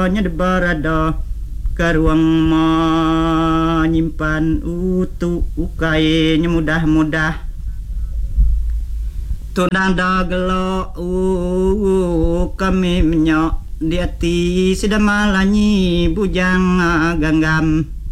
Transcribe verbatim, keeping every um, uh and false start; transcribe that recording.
nyedebarada karuang menyimpan utu ukai mudah-mudah tunang dagelo u kami menyok di ati sedamalanyi bujang ganggam